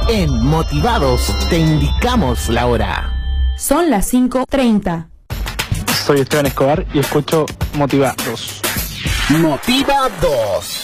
En Motivados te indicamos la hora. Son las 5:30. Soy Esteban Escobar y escucho Motivados. Motivados.